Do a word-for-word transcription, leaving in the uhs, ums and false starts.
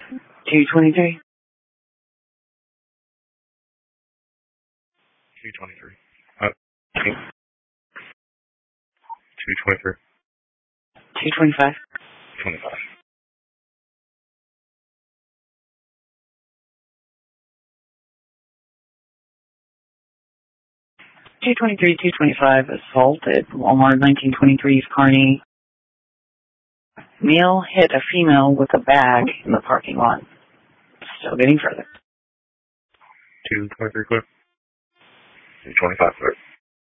two twenty-three. two twenty-three. Uh, two twenty-three. two twenty-five. twenty-five. two twenty-three, two twenty-five, assault at Walmart, nineteen twenty-three, Kearney. Male hit a female with a bag in the parking lot. Still getting further. two twenty-three clear. two twenty-five clear.